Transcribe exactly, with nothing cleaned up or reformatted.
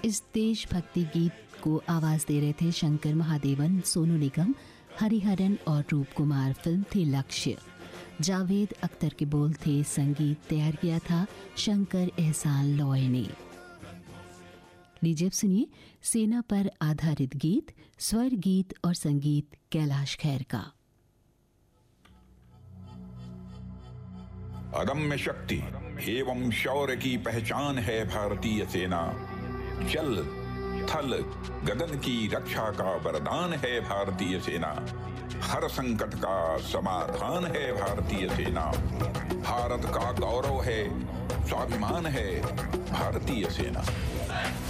इस देशभक्ति गीत को आवाज़ दे रहे थे शंकर महादेवन, सोनू निगम, हरिहरन और रूप कुमार। फिल्म थी लक्ष्य। जावेद अख्तर के बोल थे। संगीत तैयार किया था शंकर एहसान लॉय ने। लीजिए अब सुनिए सेना पर आधारित गीत, स्वर गीत और संगीत कैलाश खेर का। अदम्य शक्ति एवं शौर्य की पहचान है भारतीय सेना। जल थल गगन की रक्षा का वरदान है भारतीय सेना। हर संकट का समाधान है भारतीय सेना। भारत का गौरव है, स्वाभिमान है भारतीय सेना।